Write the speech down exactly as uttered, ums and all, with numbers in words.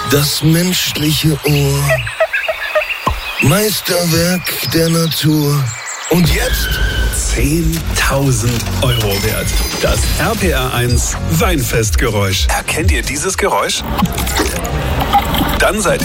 Das menschliche Ohr. Meisterwerk der Natur. Und jetzt zehntausend Euro wert. Das R P R eins Weinfestgeräusch. Erkennt ihr dieses Geräusch? Dann seid